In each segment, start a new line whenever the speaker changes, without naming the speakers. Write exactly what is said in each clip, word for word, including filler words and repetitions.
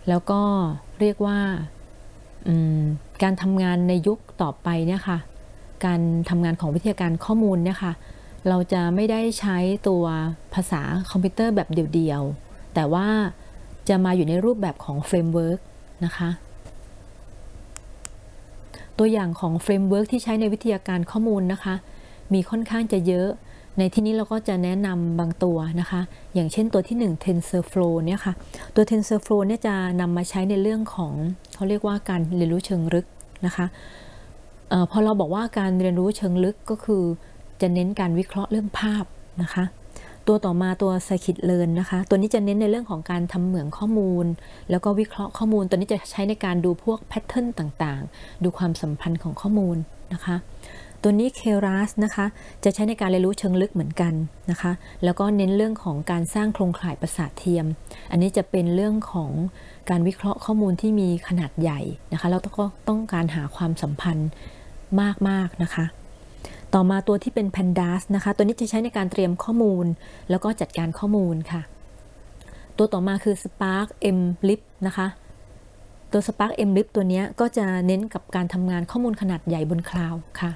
แล้วก็เรียกว่าการทำงานในยุคต่อไปเนี่ยค่ะการทำงานของวิทยาการข้อมูลเนี่ยค่ะเราจะไม่ได้ใช้ตัวภาษาคอมพิวเตอร์แบบเดี่ยวๆแต่ว่าจะมาอยู่ในรูปแบบของเฟรมเวิร์กนะคะตัวอย่างของเฟรมเวิร์กที่ใช้ในวิทยาการข้อมูลนะคะมีค่อนข้างจะเยอะในที่นี้เราก็จะแนะนำบางตัวนะคะอย่างเช่นตัวที่หนึ่ง TensorFlow เนี่ยค่ะตัว TensorFlow เนี่ยจะนำมาใช้ในเรื่องของเขาเรียกว่าการเรียนรู้เชิงลึกนะคะเอ่อพอเราบอกว่าการเรียนรู้เชิงลึกก็คือจะเน้นการวิเคราะห์เรื่องภาพนะคะตัวต่อมาตัว Scikit-learn นะคะตัวนี้จะเน้นในเรื่องของการทำเหมืองข้อมูลแล้วก็วิเคราะห์ข้อมูลตัวนี้จะใช้ในการดูพวกแพทเทิร์นต่างๆดูความสัมพันธ์ของข้อมูลนะคะตัวนี้ Keras นะคะจะใช้ในการเรียนรู้เชิงลึกเหมือนกันนะคะแล้วก็เน้นเรื่องของการสร้างโครงข่ายประสาทเทียมอันนี้จะเป็นเรื่องของการวิเคราะห์ข้อมูลที่มีขนาดใหญ่นะคะแล้วก็ต้องการหาความสัมพันธ์มากๆนะคะต่อมาตัวที่เป็น Pandas นะคะตัวนี้จะใช้ในการเตรียมข้อมูลแล้วก็จัดการข้อมูลค่ะตัวต่อมาคือ Spark Mlib นะคะตัว Spark Mlib ตัวนี้ก็จะเน้นกับการทำงานข้อมูลขนาดใหญ่บนคลาวด์ค่ะ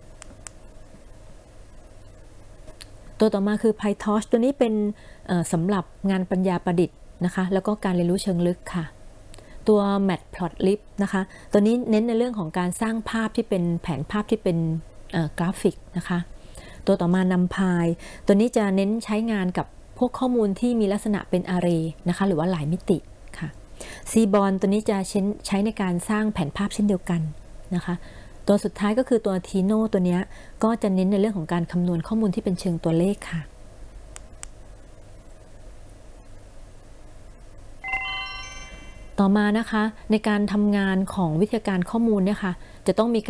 ตัวต่อมาคือ PyTorch ตัวนี้เป็นสำหรับงานปัญญาประดิษฐ์นะคะแล้วก็การเรียนรู้เชิงลึกค่ะตัว Matplotlib นะคะตัวนี้เน้นในเรื่องของการสร้างภาพที่เป็นแผนภาพที่เป็นกราฟิกนะคะตัวต่อมา NumPy ตัวนี้จะเน้นใช้งานกับพวกข้อมูลที่มีลักษณะเป็น array นะคะหรือว่าหลายมิติค่ะ Seaborn ตัวนี้จะใช้ในการสร้างแผนภาพเช่นเดียวกันนะคะตัวสุดท้ายก็คือตัว Tino ตัวนี้ก็จะเน้นในเรื่องของการคำนวณข้อมูลที่เป็นเชิงตัวเลขค่ะต่อมานะคะในการทำงานของวิทยาการข้อมูลเนี่ยค่ะจะต้องมี